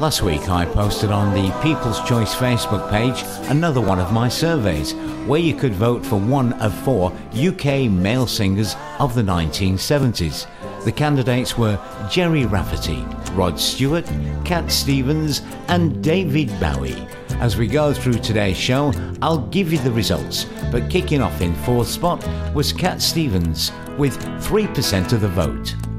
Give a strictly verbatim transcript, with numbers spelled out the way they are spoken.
Last week I posted on the People's Choice Facebook page another one of my surveys where you could vote for one of four U K male singers of the nineteen seventies. The candidates were Gerry Rafferty, Rod Stewart, Cat Stevens and David Bowie. As we go through today's show, I'll give you the results, but kicking off in fourth spot was Cat Stevens with three percent of the vote.